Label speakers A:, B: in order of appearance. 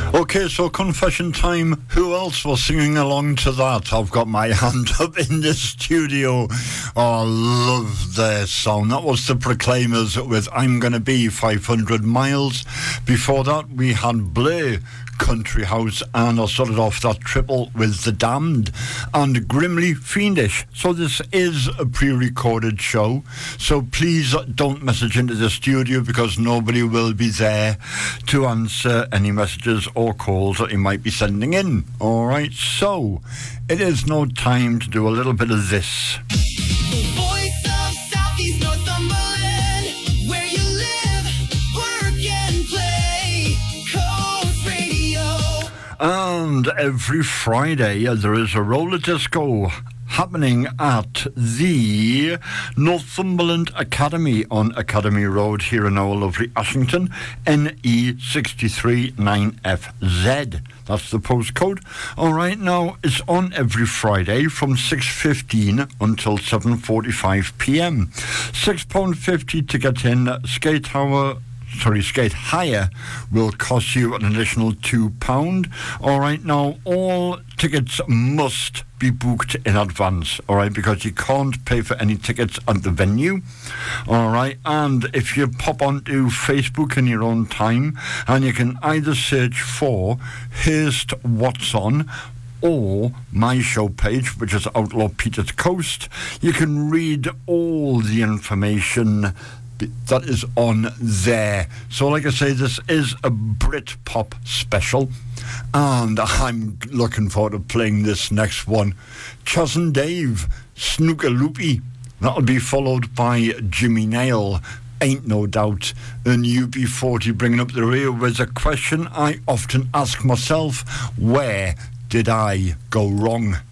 A: Okay, so confession time. Who else was singing along to that? I've got my hand up in the studio. Oh, I love their song. That was the Proclaimers with I'm Gonna Be 500 Miles. Before that, we had Blair, Country House, and I started off that triple with The Damned and Grimly Fiendish. So this is a pre-recorded show, so please don't message into the studio because nobody will be there to answer any messages or calls that you might be sending in. Alright, so it is now time to do a little bit of this.
B: Voice of Southeast Northumberland, where you live, work and play, Coast Radio.
A: And every Friday there is a roller disco happening at the Northumberland Academy on Academy Road here in our lovely Ashington, NE63 9FZ. That's the postcode. All right, now it's on every Friday from 6:15 until 7:45 p.m. £6.50 to get in. Skate hire will cost you an additional £2. All right, now all tickets must be booked in advance, all right, because you can't pay for any tickets at the venue, all right. And if you pop onto Facebook in your own time, and you can either search for Hearst What's On or my show page, which is Outlaw Peter's Coast, you can read all the information that is on there. So like I say, this is a Britpop special, and I'm looking forward to playing this next one. Chas and Dave, Snooker Loopy. That'll be followed by Jimmy Nail, Ain't No Doubt, and UB40 bringing up the rear with a question I often ask myself: where did I go wrong?